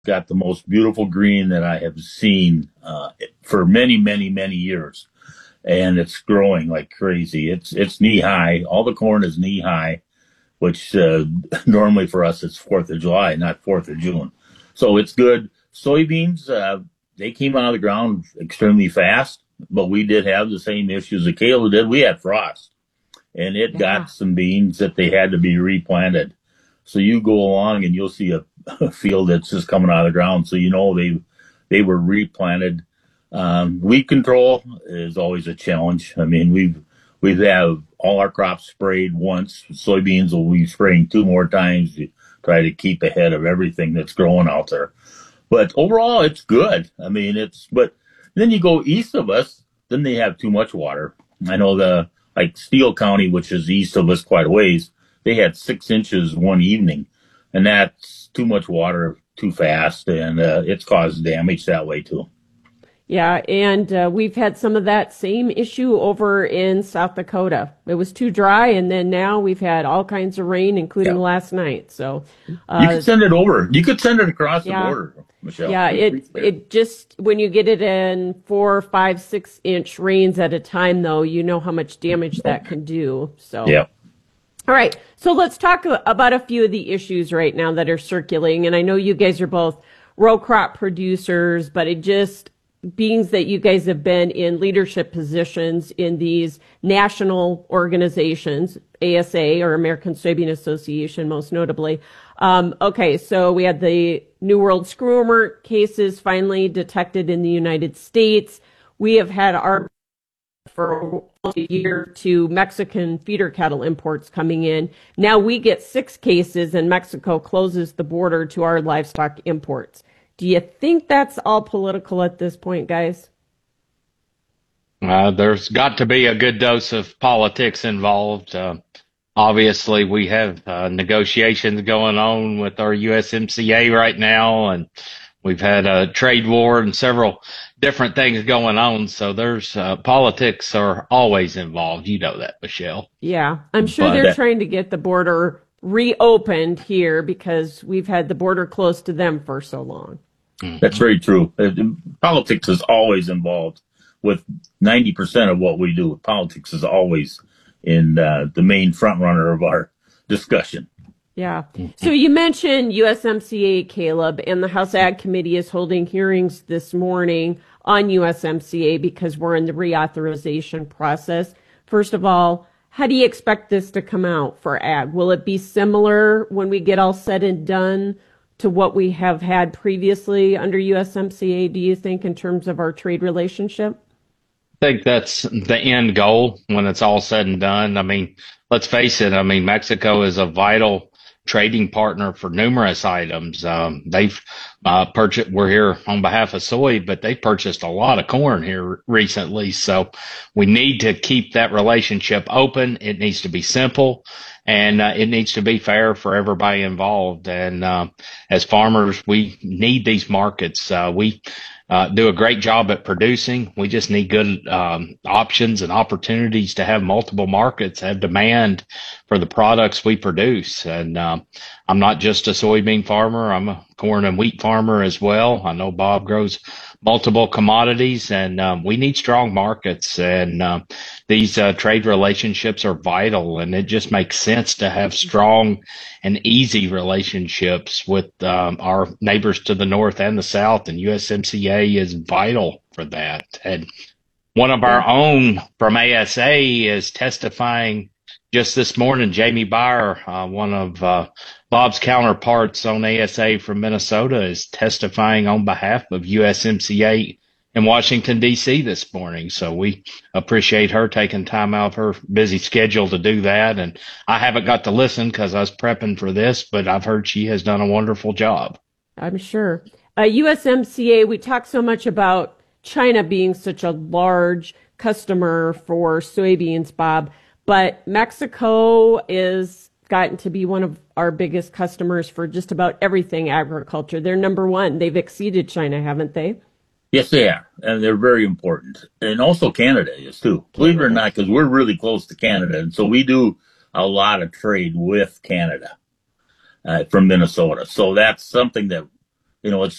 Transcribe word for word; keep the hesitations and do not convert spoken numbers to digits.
got the most beautiful green that I have seen uh, for many, many, many years. And it's growing like crazy. It's it's knee high. All the corn is knee high, which uh, normally for us it's fourth of July, not fourth of June. So it's good. Soybeans, uh, they came out of the ground extremely fast, but we did have the same issues that Kayla did. We had frost, and it Yeah. got some beans that they had to be replanted. So you go along and you'll see a, a field that's just coming out of the ground. So you know they they were replanted. Um, weed control is always a challenge. I mean, we've we've have all our crops sprayed once. Soybeans will be spraying two more times to try to keep ahead of everything that's growing out there. But overall, it's good. I mean, it's but then you go east of us, then they have too much water. I know the like Steele County, which is east of us quite a ways, they had six inches one evening, and that's too much water too fast, and uh, it's caused damage that way too. Yeah, and uh, we've had some of that same issue over in South Dakota. It was too dry, and then now we've had all kinds of rain, including Yeah. last night. So, You uh, could send it over. You could send it across the yeah, border, Michelle. yeah, We it appreciate it. it just when you get it in four, five, six inch rains at a time, though, you know how much damage that can do. So. Yeah. All right, so let's talk a- about a few of the issues right now that are circulating. And I know you guys are both row crop producers, but it just being that you guys have been in leadership positions in these national organizations, A S A or American Soybean Association, most notably. Um, okay, so we had the New World screwworm cases finally detected in the United States. We have had our for a year to Mexican feeder cattle imports coming in. Now we get six cases and Mexico closes the border to our livestock imports. Do you think that's all political at this point, guys? Uh, there's got to be a good dose of politics involved. Uh, obviously, we have uh, negotiations going on with our U S M C A right now, and we've had a trade war and several different things going on. So there's uh, politics are always involved. You know that, Michelle. Yeah, I'm sure But they're that, trying to get the border reopened here because we've had the border closed to them for so long. that's very true. Uh, Politics is always involved with ninety percent of what we do. Politics is always in uh, the main front runner of our discussion. Yeah. So you mentioned U S M C A, Caleb, and the House Ag Committee is holding hearings this morning on U S M C A because we're in the reauthorization process. First of all, how do you expect this to come out for ag? Will it be similar when we get all said and done to what we have had previously under U S M C A, do you think, in terms of our trade relationship? I think that's the end goal when it's all said and done. I mean, let's face it. I mean, Mexico is a vital trading partner for numerous items. Um, they've uh, purchased, we're here on behalf of soy, but they purchased a lot of corn here recently. So we need to keep that relationship open. It needs to be simple and uh, it needs to be fair for everybody involved. And uh, as farmers, we need these markets. Uh, we uh, do a great job at producing. We just need good um, options and opportunities to have multiple markets, have demand for the products we produce. And um, I'm not just a soybean farmer. I'm a corn and wheat farmer as well. I know Bob grows multiple commodities, and um, we need strong markets. And um, these uh, trade relationships are vital, and it just makes sense to have strong and easy relationships with um, our neighbors to the north and the south. And U S M C A is vital for that. And one of our own from A S A is testifying just this morning. Jamie Byer, uh, one of uh, Bob's counterparts on A S A from Minnesota, is testifying on behalf of U S M C A in Washington, D C this morning. So we appreciate her taking time out of her busy schedule to do that. And I haven't got to listen because I was prepping for this, but I've heard she has done a wonderful job. I'm sure. Uh, U S M C A, we talk so much about China being such a large customer for soybeans, Bob, but Mexico is gotten to be one of our biggest customers for just about everything agriculture. They're number one. They've exceeded China, haven't they? Yes, they are, and they're very important. And also Canada is too. Believe it or not, because we're really close to Canada, and so we do a lot of trade with Canada uh, from Minnesota. So that's something that you know, it's